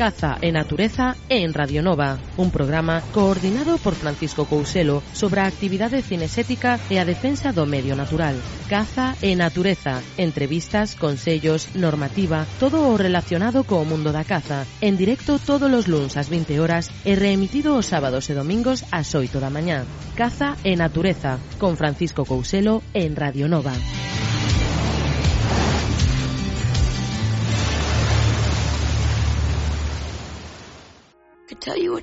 Caza e Natureza en Radio Nova, un programa coordinado por Francisco Couselo sobre a actividade cinexética e a defensa do medio natural. Caza e Natureza, entrevistas, consellos, normativa, todo o relacionado co mundo da caza, en directo todos os luns ás 20 horas e reemitido os sábados e domingos ás 8 da mañá. Caza e Natureza, con Francisco Couselo en Radio Nova. Tell you what